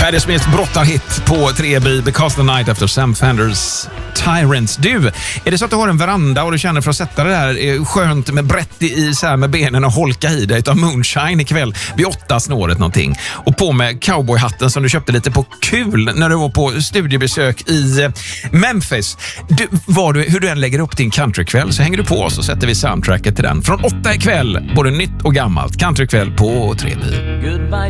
Paddy Smiths brottarhit på 3B Because the Night efter Sam Fenders Tyrants. Du, är det så att du har en veranda och du känner för att sätta det där skönt med brett i så här med benen och holka i dig av moonshine ikväll vid 8 snåret någonting och på med cowboyhatten som du köpte lite på kul när du var på studiebesök i Memphis. Hur du än lägger upp din countrykväll så hänger du på oss och sätter vi soundtracket till den. Från 8 ikväll, både nytt och gammalt. Countrykväll på 3B.